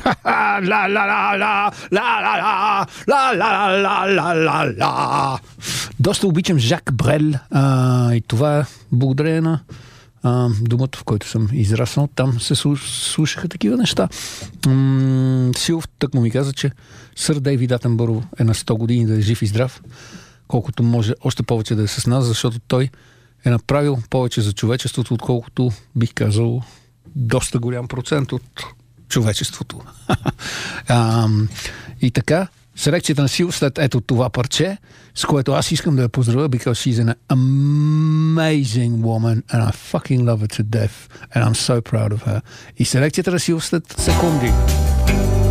ла ла ла ла ла ла ла ла ла. Доста обичам Жак Брел и това благодарение на думата, в който съм израснал. Там се слушаха такива неща. Силов тъкмо ми каза, че сър Дейвид Атенбъро е на 100 години да е жив и здрав, колкото може още повече да е с нас, защото той е направил повече за човечеството, отколкото бих казал доста голям процент от човечеството. И така, селекцията на Сил след ето това парче, с което аз искам да я поздравя, because she's an amazing woman and I fucking love her to death and I'm so proud of her. И селекцията на Сил след секунди.